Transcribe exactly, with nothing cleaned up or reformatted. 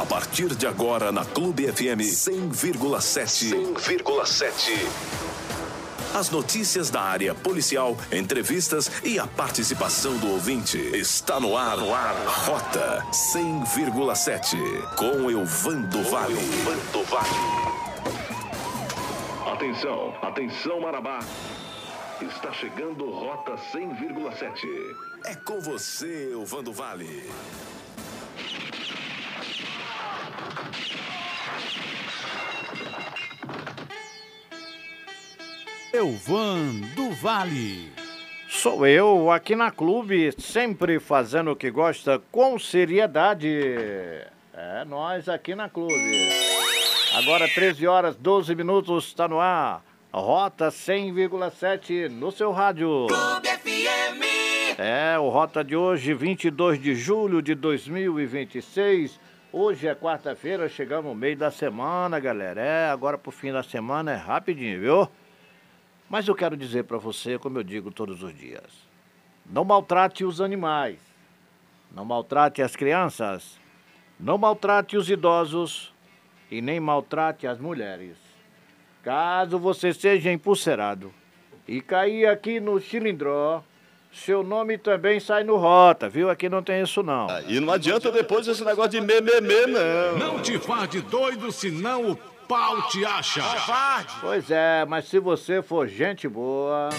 partir de agora na Clube F M cem vírgula sete. cem vírgula sete. As notícias da área policial, entrevistas e a participação do ouvinte. Está no ar, no ar. Rota cem vírgula sete. Com Elvando Vale. Elvando Vale. Atenção, atenção Marabá. Está chegando Rota cem vírgula sete. É com você, Elvando Vale. Elvando Vale. Sou eu, aqui na Clube, sempre fazendo o que gosta com seriedade. É nós aqui na Clube. Agora treze horas, doze minutos, está no ar. Rota cem vírgula sete no seu rádio. Clube F M. É, o Rota de hoje, vinte e dois de julho de dois mil e vinte e seis. Hoje é quarta-feira, chegamos no meio da semana, galera. É, agora pro fim da semana é rapidinho, viu? Mas eu quero dizer para você, como eu digo todos os dias, não maltrate os animais, não maltrate as crianças, não maltrate os idosos e nem maltrate as mulheres. Caso você seja empulcerado e cair aqui no Chilindró, seu nome também sai no Rota, viu? Aqui não tem isso não. Ah, e não adianta depois esse negócio de mememê, não. Não te faz de doido, senão o pau te acha. Pois é, mas se você for gente boa,